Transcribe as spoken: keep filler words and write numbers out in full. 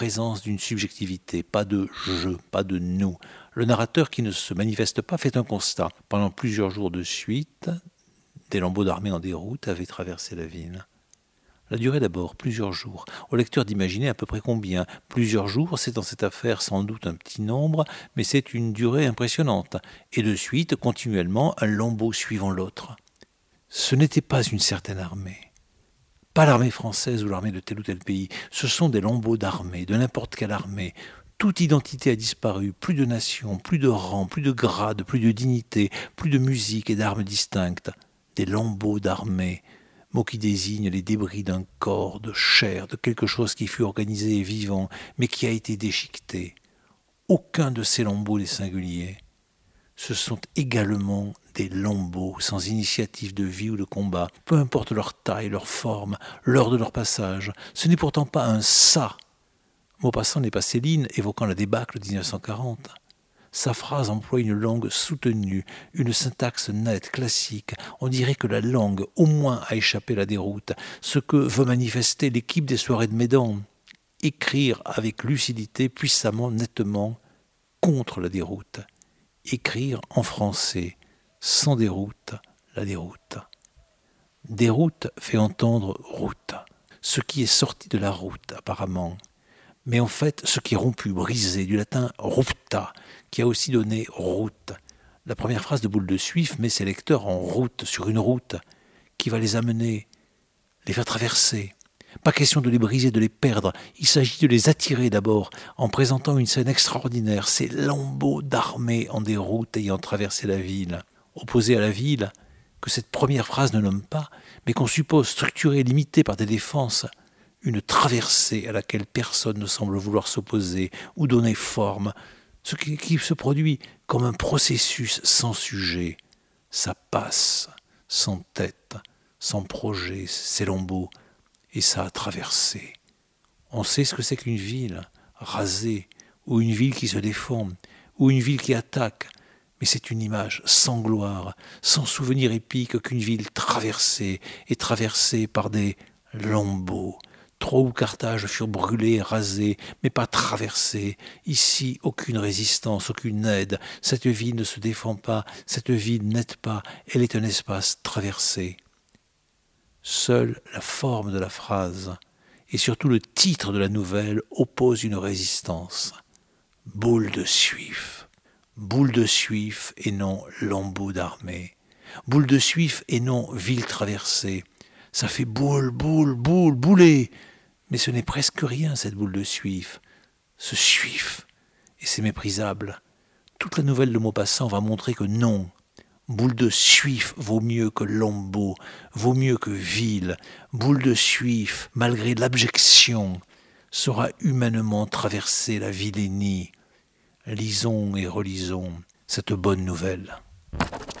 présence d'une subjectivité, pas de « je », pas de « nous ». Le narrateur qui ne se manifeste pas fait un constat. Pendant plusieurs jours de suite, des lambeaux d'armée en déroute avaient traversé la ville. La durée d'abord, plusieurs jours. Au lecteur d'imaginer à peu près combien. Plusieurs jours, c'est dans cette affaire sans doute un petit nombre, mais c'est une durée impressionnante. Et de suite, continuellement, un lambeau suivant l'autre. Ce n'était pas une certaine armée. Pas l'armée française ou l'armée de tel ou tel pays. Ce sont des lambeaux d'armée, de n'importe quelle armée. Toute identité a disparu, plus de nations, plus de rangs, plus de grades, plus de dignité, plus de musique et d'armes distinctes. Des lambeaux d'armée. Mot qui désigne les débris d'un corps, de chair, de quelque chose qui fut organisé et vivant, mais qui a été déchiqueté. Aucun de ces lambeaux n'est singulier. Ce sont également des lambeaux sans initiative de vie ou de combat, peu importe leur taille, leur forme, l'heure de leur passage. Ce n'est pourtant pas un « ça ». Maupassant n'est pas Céline, évoquant la débâcle de dix-neuf cent quarante. Sa phrase emploie une langue soutenue, une syntaxe nette, classique. On dirait que la langue, au moins, a échappé à la déroute, ce que veut manifester l'équipe des soirées de Médan. Écrire avec lucidité, puissamment, nettement, contre la déroute. Écrire en français, sans déroute, la déroute. Déroute fait entendre route, ce qui est sorti de la route, apparemment. Mais en fait, ce qui est rompu, brisé, du latin rupta, qui a aussi donné route. La première phrase de Boule de Suif met ses lecteurs en route, sur une route, qui va les amener, les faire traverser. Pas question de les briser, de les perdre. Il s'agit de les attirer d'abord, en présentant une scène extraordinaire, ces lambeaux d'armée en déroute ayant traversé la ville. Opposés à la ville, que cette première phrase ne nomme pas, mais qu'on suppose structurée et limitée par des défenses, une traversée à laquelle personne ne semble vouloir s'opposer ou donner forme, ce qui, qui se produit comme un processus sans sujet. Ça passe, sans tête, sans projet, ces lambeaux, et ça a traversé. On sait ce que c'est qu'une ville rasée, ou une ville qui se déforme, ou une ville qui attaque, mais c'est une image sans gloire, sans souvenir épique qu'une ville traversée, et traversée par des lambeaux. Troie ou Carthage furent brûlés, rasés, mais pas traversés. Ici, aucune résistance, aucune aide. Cette ville ne se défend pas, cette ville n'aide pas, elle est un espace traversé. Seule la forme de la phrase, et surtout le titre de la nouvelle, oppose une résistance. Boule de Suif. Boule de Suif et non lambeau d'armée. Boule de Suif et non ville traversée. Ça fait boule, boule, boule, bouler. Mais ce n'est presque rien, cette boule de Suif. Ce Suif, et c'est méprisable. Toute la nouvelle de Maupassant va montrer que non, boule de Suif vaut mieux que lambeau, vaut mieux que ville. Boule de Suif, malgré l'abjection, saura humainement traverser la vilainie. Lisons et relisons cette bonne nouvelle.